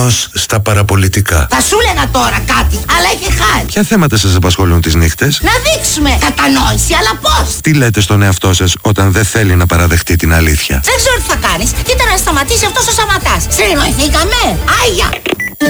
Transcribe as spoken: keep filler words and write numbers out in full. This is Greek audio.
Χαμός στα παραπολιτικά. Θα σου έλεγα τώρα κάτι, αλλά έχει χάρη. Ποια θέματα σας απασχολούν τις νύχτες? Να δείξουμε κατανόηση, αλλά πώς? Τι λέτε στον εαυτό σας όταν δεν θέλει να παραδεχτεί την αλήθεια? Δεν ξέρω τι θα κάνεις. Κοίτα να σταματήσει αυτός ο Σαματάς. Συνεννοηθήκαμε. Άγια.